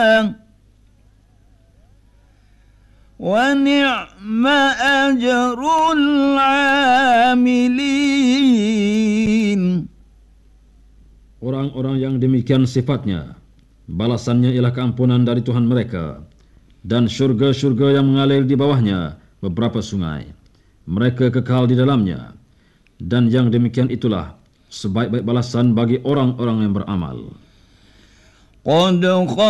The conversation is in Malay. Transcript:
وَنِعْمَ أَجْرُ الْعَامِلِينَ. Orang-orang yang demikian sifatnya, balasannya ialah keampunan dari Tuhan mereka, dan syurga-syurga yang mengalir di bawahnya beberapa sungai. Mereka kekal di dalamnya, dan yang demikian itulah sebaik-baik balasan bagi orang-orang yang beramal. قد